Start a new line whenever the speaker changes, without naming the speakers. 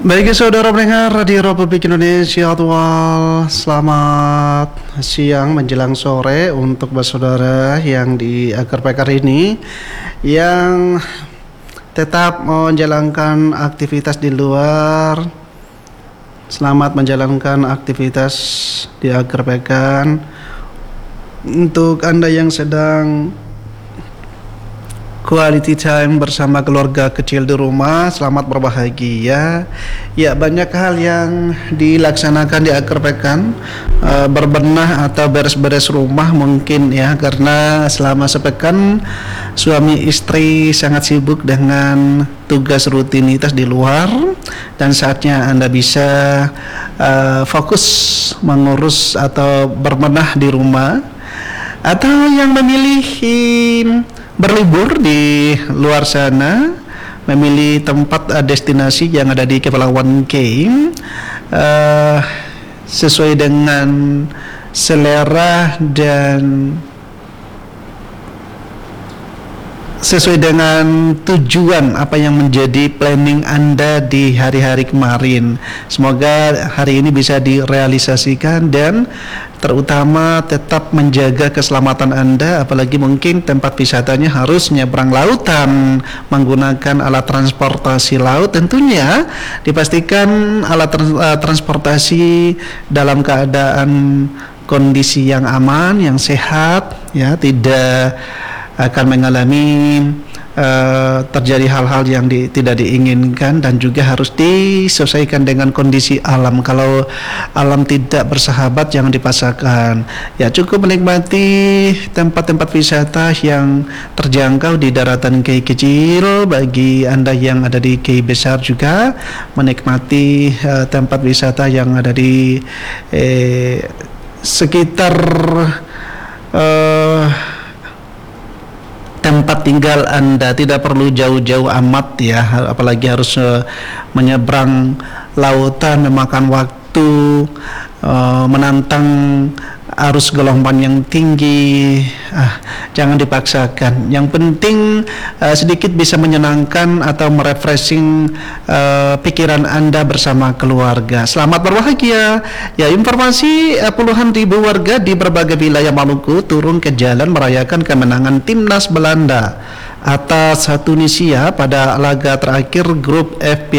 Baik saudara pendengar Radio Republik Indonesia Tual, selamat siang menjelang sore untuk saudara yang di Agar Pekar ini yang tetap menjalankan aktivitas di luar. Selamat menjalankan aktivitas di Agar Pekar. Untuk Anda yang sedang quality time bersama keluarga kecil di rumah, selamat berbahagia. Ya, banyak hal yang dilaksanakan di akhir pekan, berbenah atau beres-beres rumah mungkin ya, karena selama sepekan suami istri sangat sibuk dengan tugas rutinitas di luar, dan saatnya Anda bisa fokus mengurus atau berbenah di rumah, atau yang memilih berlibur di luar sana, memilih tempat destinasi yang ada di Kepulauan Kem, sesuai dengan selera dan sesuai dengan tujuan apa yang menjadi planning Anda di hari-hari kemarin. Semoga hari ini bisa direalisasikan dan terutama tetap menjaga keselamatan Anda, apalagi mungkin tempat wisatanya harus nyebrang lautan menggunakan alat transportasi laut. Tentunya dipastikan alat transportasi dalam keadaan kondisi yang aman, yang sehat ya, tidak akan mengalami terjadi hal-hal yang tidak diinginkan, dan juga harus disesuaikan dengan kondisi alam. Kalau alam tidak bersahabat, jangan dipaksakan. Ya, cukup menikmati tempat-tempat wisata yang terjangkau di daratan kei kecil. Bagi Anda yang ada di kei besar juga menikmati tempat wisata yang ada di sekitar tempat tinggal Anda. Tidak perlu jauh-jauh amat ya, apalagi harus menyeberang lautan, memakan waktu, menantang arus gelombang yang tinggi. Jangan dipaksakan. Yang penting sedikit bisa menyenangkan atau merefreshing pikiran Anda bersama keluarga. Selamat berbahagia. Ya, informasi puluhan ribu warga di berbagai wilayah Maluku turun ke jalan merayakan kemenangan timnas Belanda atas Tunisia pada laga terakhir grup F